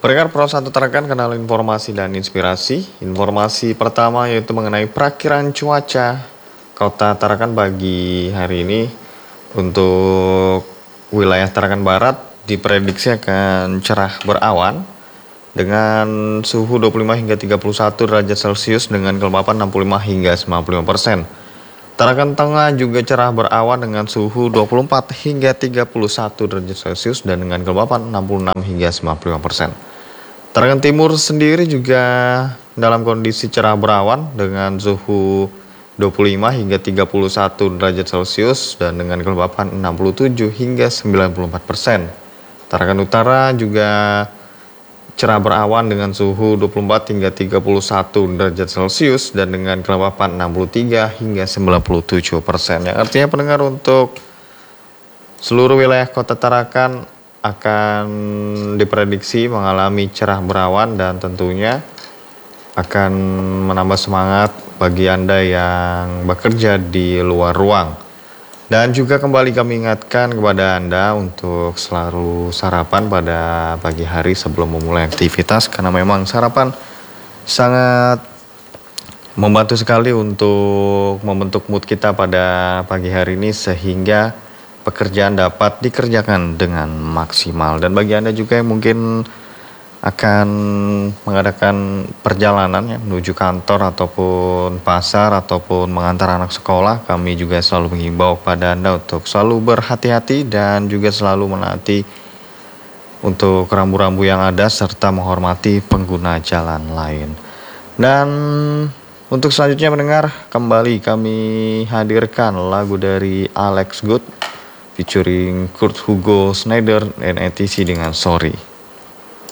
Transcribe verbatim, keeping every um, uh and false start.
Pendengar Pro satu Tarakan, kenal informasi dan inspirasi. Informasi pertama yaitu mengenai perakiran cuaca Kota Tarakan pagi hari ini. Untuk wilayah Tarakan Barat diprediksi akan cerah berawan dengan suhu dua puluh lima hingga tiga puluh satu derajat Celcius dengan kelembapan enam puluh lima hingga sembilan puluh lima persen. Tarakan Tengah juga cerah berawan dengan suhu dua puluh empat hingga tiga puluh satu derajat Celcius dan dengan kelembapan enam puluh enam hingga sembilan puluh lima persen. Tarakan Timur sendiri juga dalam kondisi cerah berawan dengan suhu dua puluh lima hingga tiga puluh satu derajat Celcius dan dengan kelembapan enam puluh tujuh hingga sembilan puluh empat persen. Tarakan Utara juga cerah berawan dengan suhu dua puluh empat hingga tiga puluh satu derajat Celcius dan dengan kelembapan enam puluh tiga hingga sembilan puluh tujuh persen. Yang artinya pendengar, untuk seluruh wilayah Kota Tarakan akan diprediksi mengalami cerah berawan dan tentunya akan menambah semangat bagi Anda yang bekerja di luar ruang. Dan juga kembali kami ingatkan kepada Anda untuk selalu sarapan pada pagi hari sebelum memulai aktivitas, karena memang sarapan sangat membantu sekali untuk membentuk mood kita pada pagi hari ini sehingga pekerjaan dapat dikerjakan dengan maksimal. Dan bagi Anda juga yang mungkin akan mengadakan perjalanan ya, menuju kantor ataupun pasar ataupun mengantar anak sekolah, kami juga selalu mengimbau pada Anda untuk selalu berhati-hati dan juga selalu menaati untuk rambu-rambu yang ada serta menghormati pengguna jalan lain. Dan untuk selanjutnya mendengar, kembali kami hadirkan lagu dari Alex Good featuring Kurt Hugo Schneider dan E T C dengan Sorry.